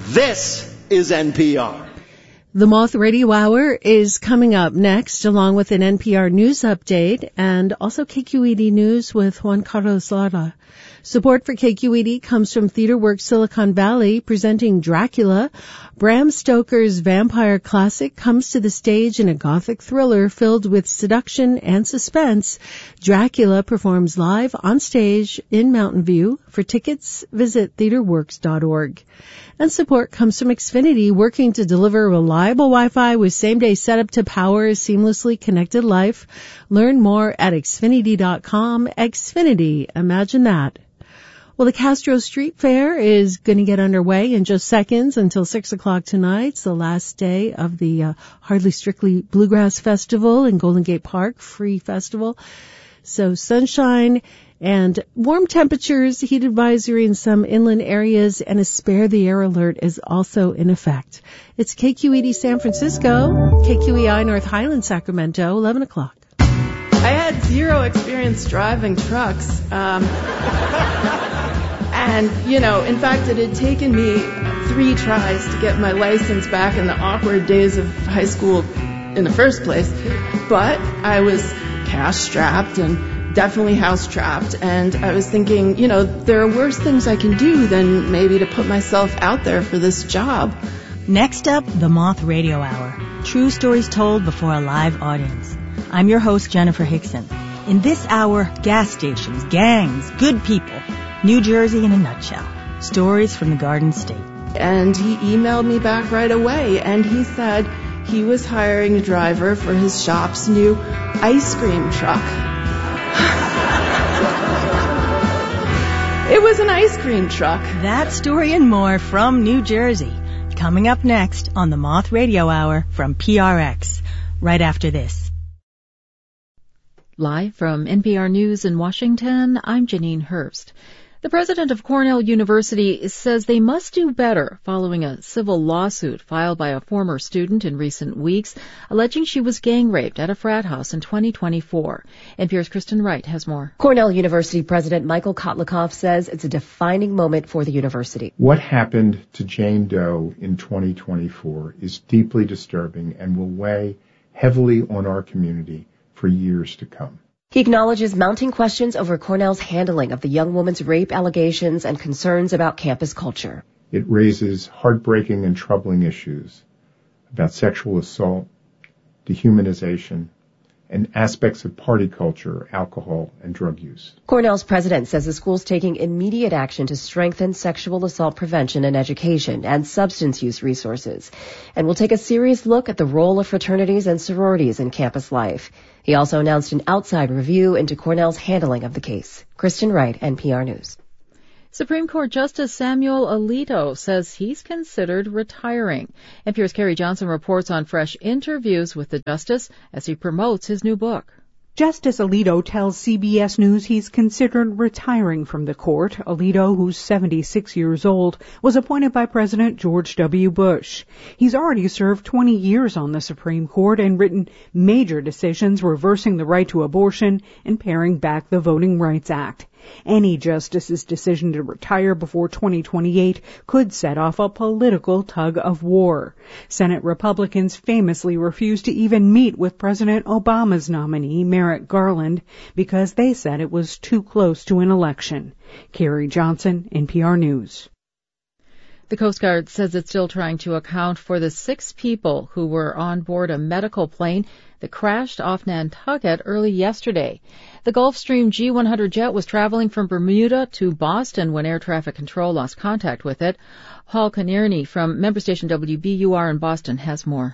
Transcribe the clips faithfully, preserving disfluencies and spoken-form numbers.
This is N P R. The Moth Radio Hour is coming up next, along with an N P R News update and also K Q E D News with Juan Carlos Lara. Support for K Q E D comes from TheaterWorks Silicon Valley, presenting Dracula. Bram Stoker's vampire classic comes to the stage in a gothic thriller filled with seduction and suspense. Dracula performs live on stage in Mountain View. For tickets, visit theaterworks dot org. And support comes from Xfinity, working to deliver reliable Wi-Fi with same-day setup to power a seamlessly connected life. Learn more at xfinity dot com. Xfinity, imagine that. Well, the Castro Street Fair is going to get underway in just seconds until six o'clock tonight. It's the last day of the uh, Hardly Strictly Bluegrass Festival in Golden Gate Park, free festival. So sunshine and warm temperatures, heat advisory in some inland areas, and a spare the air alert is also in effect. It's K Q E D San Francisco, K Q E I North Highland, Sacramento, eleven o'clock. I had zero experience driving trucks. Um, and, you know, in fact, it had taken me three tries to get my license back in the awkward days of high school in the first place. But I was cash-strapped and definitely house-trapped. And I was thinking, you know, there are worse things I can do than maybe to put myself out there for this job. Next up, the Moth Radio Hour. True stories told before a live audience. I'm your host, Jennifer Hickson. In this hour, gas stations, gangs, good people, New Jersey in a nutshell. Stories from the Garden State. And he emailed me back right away, and he said he was hiring a driver for his shop's new ice cream truck. It was an ice cream truck. That story and more from New Jersey. Coming up next on the Moth Radio Hour from P R X. Right after this. Live from N P R News in Washington, I'm Janine Hurst. The president of Cornell University says they must do better following a civil lawsuit filed by a former student in recent weeks, alleging she was gang raped at a frat house in twenty twenty-four. N P R's Kristen Wright has more. Cornell University President Michael Kotlikoff says it's a defining moment for the university. What happened to Jane Doe in twenty twenty-four is deeply disturbing and will weigh heavily on our community for years to come. He acknowledges mounting questions over Cornell's handling of the young woman's rape allegations and concerns about campus culture. It raises heartbreaking and troubling issues about sexual assault, dehumanization, and aspects of party culture, alcohol, and drug use. Cornell's president says the school's taking immediate action to strengthen sexual assault prevention and education and substance use resources, and will take a serious look at the role of fraternities and sororities in campus life. He also announced an outside review into Cornell's handling of the case. Kristen Wright, N P R News. Supreme Court Justice Samuel Alito says he's considered retiring. N P R's Carrie Johnson reports on fresh interviews with the justice as he promotes his new book. Justice Alito tells C B S News he's considered retiring from the court. Alito, who's seventy-six years old, was appointed by President George W. Bush. He's already served twenty years on the Supreme Court and written major decisions reversing the right to abortion and paring back the Voting Rights Act. Any justice's decision to retire before twenty twenty-eight could set off a political tug of war. Senate Republicans famously refused to even meet with President Obama's nominee, Merrick Garland, because they said it was too close to an election. Carrie Johnson, N P R News. The Coast Guard says it's still trying to account for the six people who were on board a medical plane that crashed off Nantucket early yesterday. The Gulfstream G one hundred jet was traveling from Bermuda to Boston when air traffic control lost contact with it. Paul Kearney from member station W B U R in Boston has more.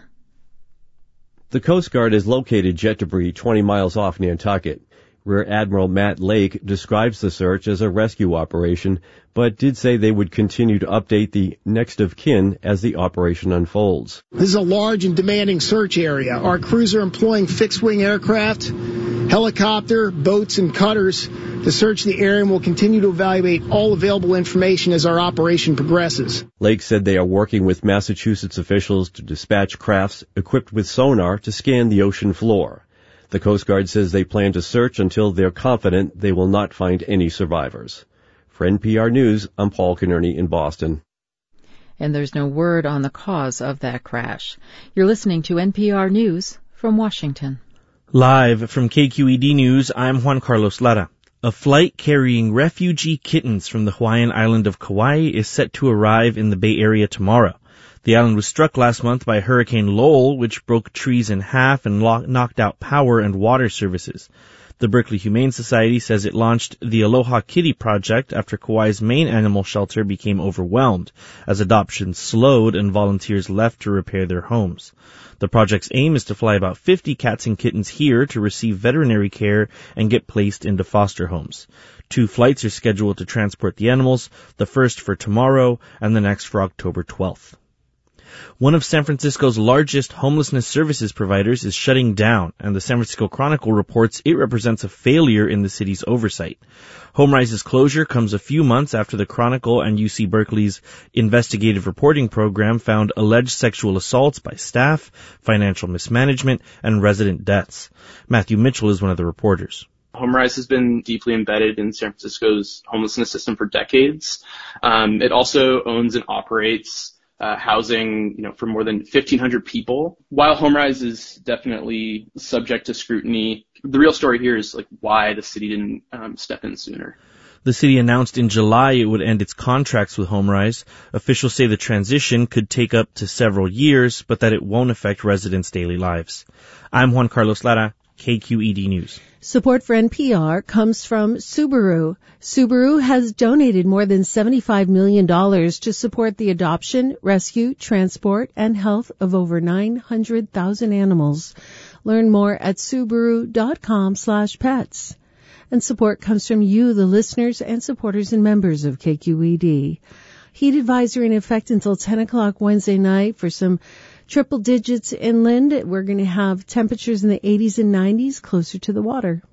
The Coast Guard has located jet debris twenty miles off Nantucket. Rear Admiral Matt Lake describes the search as a rescue operation, but did say they would continue to update the next of kin as the operation unfolds. This is a large and demanding search area. Our crews are employing fixed-wing aircraft, helicopter, boats, and cutters to search the area, and will continue to evaluate all available information as our operation progresses. Lake said they are working with Massachusetts officials to dispatch crafts equipped with sonar to scan the ocean floor. The Coast Guard says they plan to search until they're confident they will not find any survivors. For N P R News, I'm Paul Kearney in Boston. and there's no word on the cause of that crash. You're listening to N P R News from Washington. Live from K Q E D News, I'm Juan Carlos Lara. A flight carrying refugee kittens from the Hawaiian island of Kauai is set to arrive in the Bay Area tomorrow. The island was struck last month by Hurricane Lowell, which broke trees in half and lo- knocked out power and water services. The Berkeley Humane Society says it launched the Aloha Kitty project after Kauai's main animal shelter became overwhelmed, as adoptions slowed and volunteers left to repair their homes. The project's aim is to fly about fifty cats and kittens here to receive veterinary care and get placed into foster homes. Two flights are scheduled to transport the animals, the first for tomorrow and the next for October twelfth. One of San Francisco's largest homelessness services providers is shutting down, and the San Francisco Chronicle reports it represents a failure in the city's oversight. HomeRise's closure comes a few months after the Chronicle and U C Berkeley's investigative reporting program found alleged sexual assaults by staff, financial mismanagement, and resident deaths. Matthew Mitchell is one of the reporters. HomeRise has been deeply embedded in San Francisco's homelessness system for decades. Um, it also owns and operates Uh, housing, you know, for more than fifteen hundred people. While HomeRise is definitely subject to scrutiny, the real story here is like why the city didn't um, step in sooner. The city announced in July it would end its contracts with HomeRise. Officials say the transition could take up to several years, but that it won't affect residents' daily lives. I'm Juan Carlos Lara, K Q E D News. Support for N P R comes from Subaru. Subaru has donated more than seventy-five million dollars to support the adoption, rescue, transport, and health of over nine hundred thousand animals. Learn more at Subaru.com slash pets. And support comes from you, the listeners and supporters and members of K Q E D. Heat advisory in effect until ten o'clock Wednesday night for some triple digits inland. We're going to have temperatures in the eighties and nineties closer to the water.